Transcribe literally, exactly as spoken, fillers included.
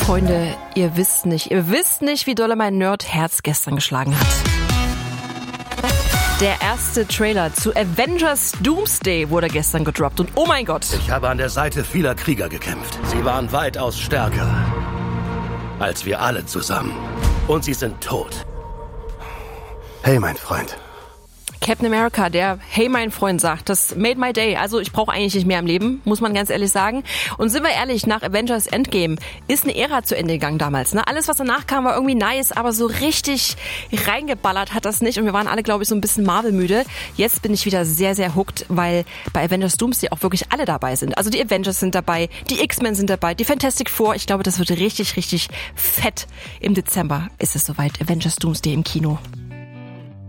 Freunde, ihr wisst nicht, ihr wisst nicht, wie dolle mein Nerd-Herz gestern geschlagen hat. Der erste Trailer zu Avengers Doomsday wurde gestern gedroppt und oh mein Gott. Ich habe an der Seite vieler Krieger gekämpft. Sie waren weitaus stärker als wir alle zusammen. Und sie sind tot. Hey, mein Freund. Captain America, der Hey mein Freund sagt, das made my day. Also ich brauche eigentlich nicht mehr im Leben, muss man ganz ehrlich sagen. Und sind wir ehrlich, nach Avengers Endgame ist eine Ära zu Ende gegangen damals. Ne? Alles, was danach kam, war irgendwie nice, aber so richtig reingeballert hat das nicht. Und wir waren alle, glaube ich, so ein bisschen Marvel-müde. Jetzt bin ich wieder sehr, sehr hooked, weil bei Avengers Doomsday auch wirklich alle dabei sind. Also die Avengers sind dabei, die X-Men sind dabei, die Fantastic Four. Ich glaube, das wird richtig, richtig fett. Im Dezember ist es soweit. Avengers Doomsday im Kino.